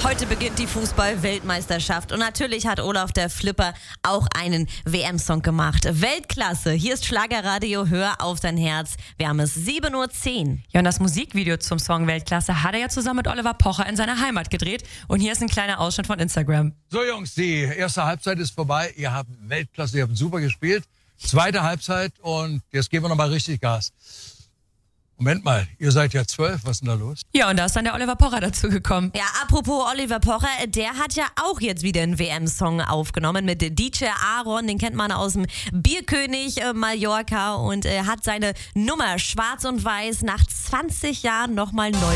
Heute beginnt die Fußball-Weltmeisterschaft und natürlich hat Olaf der Flipper auch einen WM-Song gemacht. Weltklasse, hier ist Schlagerradio, hör auf dein Herz. Wir haben es 7:10 Uhr. Ja, und das Musikvideo zum Song Weltklasse hat er ja zusammen mit Oliver Pocher in seiner Heimat gedreht. Und hier ist ein kleiner Ausschnitt von Instagram. So Jungs, die erste Halbzeit ist vorbei. Ihr habt Weltklasse, ihr habt super gespielt. Zweite Halbzeit und jetzt geben wir nochmal richtig Gas. Moment mal, ihr seid ja 12, was ist denn da los? Ja, und da ist dann der Oliver Pocher dazu gekommen. Ja, apropos Oliver Pocher, der hat ja auch jetzt wieder einen WM-Song aufgenommen mit DJ Aaron, den kennt man aus dem Bierkönig Mallorca und hat seine Nummer Schwarz und Weiß nach 20 Jahren nochmal neu